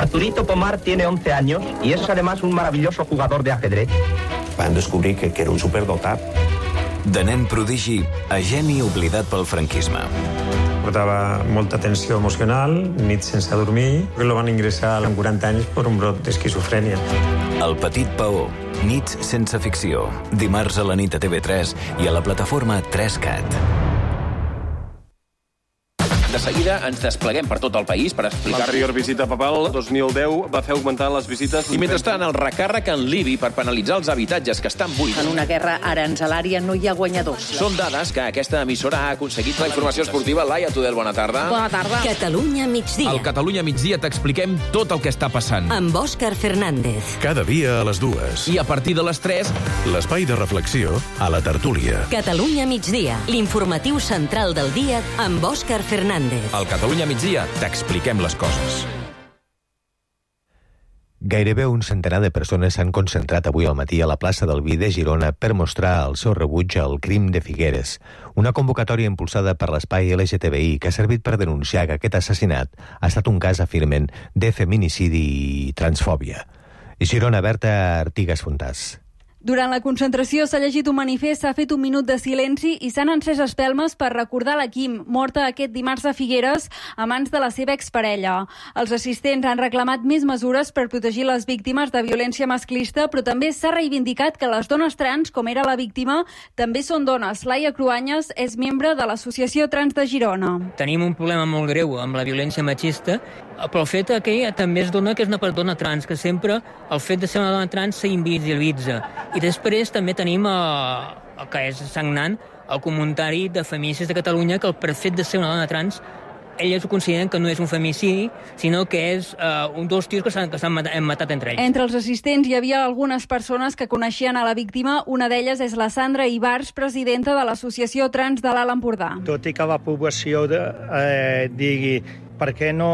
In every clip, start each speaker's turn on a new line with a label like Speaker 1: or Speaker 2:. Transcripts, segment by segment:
Speaker 1: Arturito Pomar tiene 11 años y es además un maravilloso jugador de ajedrez.
Speaker 2: Van descobrir que era un superdotat.
Speaker 3: De nen prodigi a geni oblidat pel franquisme.
Speaker 4: Portava molta tensió emocional, nits sense dormir, que lo van ingressar amb 40 anys per un brot d'esquizofrènia.
Speaker 3: El petit Paó, nits sense ficció. Dimarts a la nit a TV3 i a la plataforma 3CAT.
Speaker 5: De seguida ens despleguem per tot el país per explicar...
Speaker 6: L'anterior visita papal, 2010, va fer augmentar les visites...
Speaker 5: I mentrestant, el recàrrec en l'IBI per penalitzar els habitatges que estan buits.
Speaker 7: En una guerra aranzelària no hi ha guanyadors.
Speaker 5: Són dades que aquesta emissora ha aconseguit. La informació esportiva, Laia Tudel, bona tarda.
Speaker 7: Bona tarda.
Speaker 8: Catalunya migdia.
Speaker 9: Al Catalunya migdia t'expliquem tot el que està passant.
Speaker 8: Amb Òscar Fernández.
Speaker 10: Cada dia a les 2.
Speaker 9: I a partir de les 3...
Speaker 10: l'espai de reflexió a la tertúlia.
Speaker 8: Catalunya migdia, l'informatiu central del dia amb Òscar Fernández.
Speaker 9: Al Catalunya migdia t'expliquem les coses.
Speaker 11: Gairebé un centenar de persones s'han concentrat avui al matí a la plaça del Vi de Girona per mostrar el seu rebuig al crim de Figueres, una convocatòria impulsada per l'espai LGTBI que ha servit per denunciar que aquest assassinat ha estat un cas, afirmen, de feminicidi i transfòbia. Girona, Berta Artigas Fontàs.
Speaker 12: Durant la concentració s'ha llegit un manifest, s'ha fet un minut de silenci i s'han encès espelmes per recordar la Quim, morta aquest dimarts a Figueres a mans de la seva exparella. Els assistents han reclamat més mesures per protegir les víctimes de violència masclista, però també s'ha reivindicat que les dones trans, com era la víctima, també són dones. Laia Cruanyes és membre de l'Associació Trans de Girona.
Speaker 13: Tenim un problema molt greu amb la violència machista, però el fet que també es dona que és una persona trans, que sempre el fet de ser una dona trans s'invisibilitza. I després també tenim el que és sagnant, el comentari de feministes de Catalunya, que per fet de ser una dona trans elles ho consideren que no és un femicidi, sinó que és dos tios que s'han matat entre ells.
Speaker 12: Entre els assistents hi havia algunes persones que coneixien a la víctima. Una d'elles és la Sandra Ibars, presidenta de l'Associació Trans de l'Alt Empordà.
Speaker 14: Tot i que la població digui per què no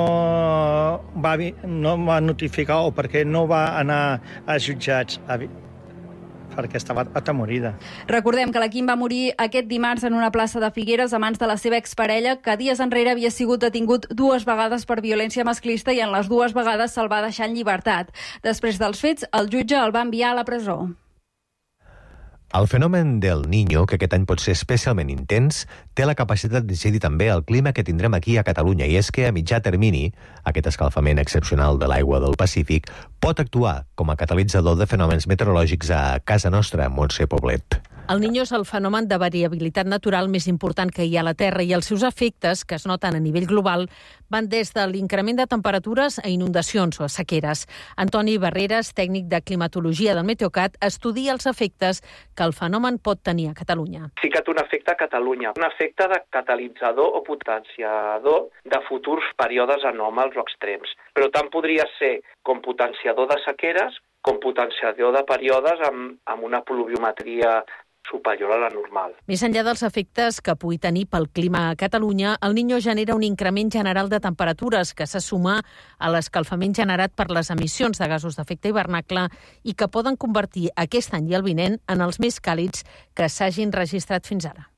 Speaker 14: va notificar o per què no va anar a jutjats, perquè estava atemorida.
Speaker 12: Recordem que la Quim va morir aquest dimarts en una plaça de Figueres a mans de la seva exparella, que dies enrere havia sigut detingut 2 vegades per violència masclista i en les 2 vegades se'l va deixar en llibertat. Després dels fets, el jutge el va enviar a la presó.
Speaker 11: El fenomen del Niño, que aquest any pot ser especialment intens, té la capacitat de decidir també el clima que tindrem aquí a Catalunya, i és que a mitjà termini, aquest escalfament excepcional de l'aigua del Pacífic pot actuar com a catalitzador de fenòmens meteorològics a casa nostra, Montse Poblet.
Speaker 15: El Niño és el fenomen de variabilitat natural més important que hi ha a la Terra i els seus efectes, que es noten a nivell global, van des de l'increment de temperatures a inundacions o a sequeres. Antoni Barreras, tècnic de climatologia del Meteocat, estudia els efectes que el fenomen pot tenir a Catalunya.
Speaker 16: Sí que té un efecte a Catalunya, un efecte de catalitzador o potenciador de futurs períodes anòmals o extrems. Però tant podria ser com potenciador de sequeres, com potenciador de períodes amb una pluviometria superior a la normal.
Speaker 15: Més enllà dels efectes que pugui tenir pel clima a Catalunya, el Niño genera un increment general de temperatures que se suma a l'escalfament generat per les emissions de gasos d'efecte hivernacle i que poden convertir aquest any i el vinent en els més càlids que s'hagin registrat fins ara.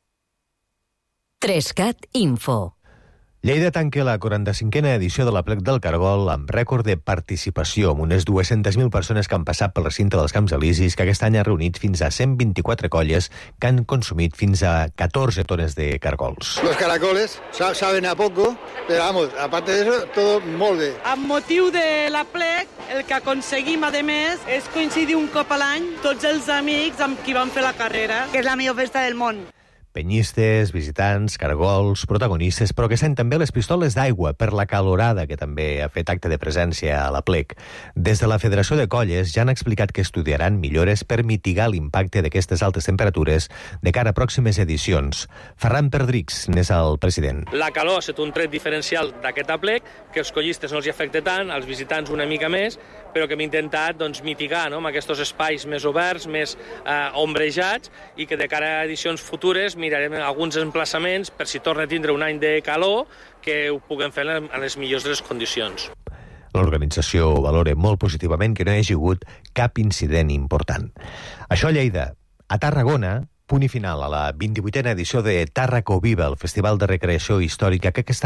Speaker 8: 3CAT Info.
Speaker 11: Lleida tanca la 45a edició de l'Aplec del Cargol amb rècord de participació, amb unes 200.000 persones que han passat pel recinte dels Camps Elisis, que aquest any ha reunit fins a 124 colles que han consumit fins a 14 tones de cargols.
Speaker 17: Los caracoles saben a poco, pero vamos, aparte de eso, todo molt bé.
Speaker 18: Amb motiu de l'Aplec, el que aconseguim, a més, és coincidir un cop a l'any tots els amics amb qui van fer la carrera, que és la millor festa del món.
Speaker 11: Penyistes, visitants, cargols, protagonistes, però que sent també les pistoles d'aigua per la calorada que també ha fet acte de presència a l'Aplec. Des de la Federació de Colles ja han explicat que estudiaran millores per mitigar l'impacte d'aquestes altes temperatures de cara a pròximes edicions. Ferran Perdrix n'és el president.
Speaker 19: La calor ha estat un tret diferencial d'aquest Aplec, que els collistes no els hi afecta tant, als visitants una mica més, però que hem intentat mitigar amb aquests espais més oberts, més ombrejats, i que de cara a edicions futures mirarem alguns emplaçaments per si torna a tindre un any de calor que ho puguem fer en les millors de les condicions.
Speaker 11: L'organització valora molt positivament que no hi hagi hagut cap incident important. Això a Lleida. A Tarragona, punt i final a la 28a edició de Tàrraco Viva, el Festival de Recreació Històrica que aquest